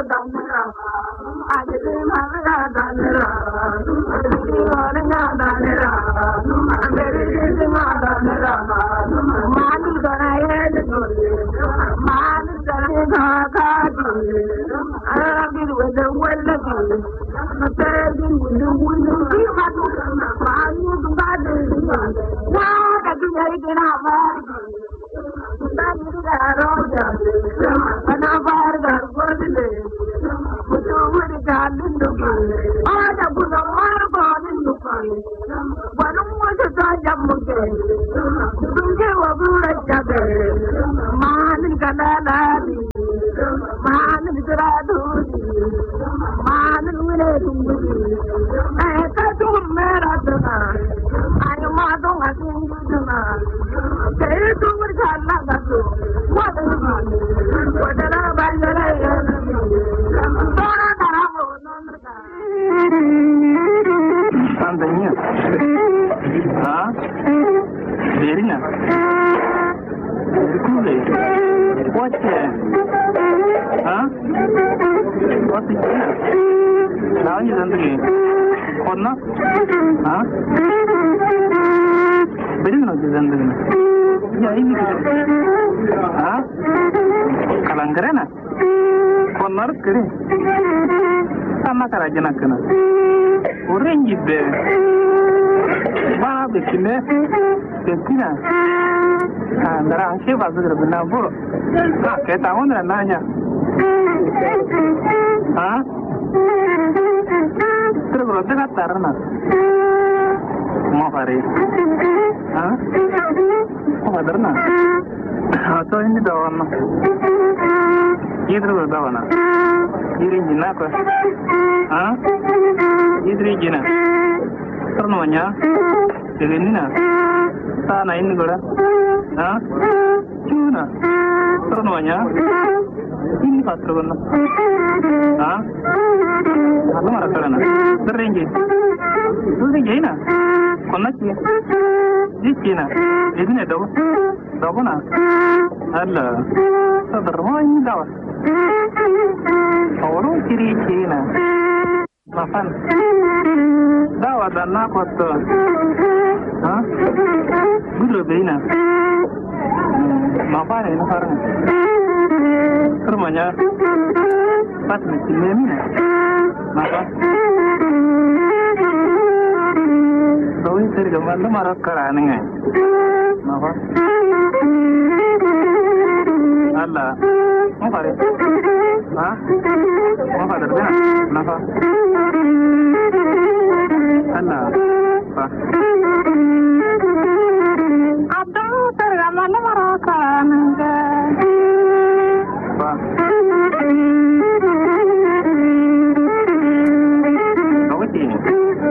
Kalangrena, konar kiri, sama kerajaan kena. Orang jibe, mana begini, begini. Antara asyik pasal berbeda bu. Kita tahu mana nanya. Terus kalau kita tarna, mau hari, mau tarna. Atau ini dawan, idru dawan, iri jina kok, idri jina, ternonya, jadi ini na, sana ini gora, cuna, ternonya, ini pasru guna, apa marah kerana, teringgi, itu jina, konak sih, jina, ini ada apa? Dawana, Allah, sadarma ini dawa. Orang kiri Cina, makan dawa dan nakot, gula bina, makan ini sekarang. Rumahnya pas mesin ini, makan. Tahu ini tergambar tu marah kerana makan. Allah, mau apa? Mau apa? Dah, kenapa?